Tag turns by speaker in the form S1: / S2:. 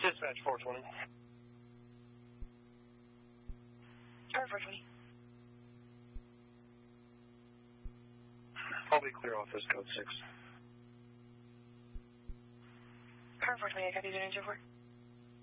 S1: Dispatch 420.
S2: Tower 420.
S1: I'll be clear off this code 6.
S2: Tower 420, I copy 094.